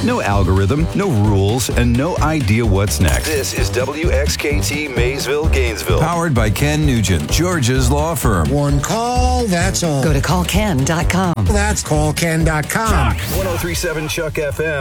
No algorithm, no rules, and no idea what's next. This is WXKT Maysville, Gainesville. Powered by Ken Nugent, George's law firm. One call, that's all. Go to callken.com. That's callken.com. Chuck. 103.7 Chuck FM.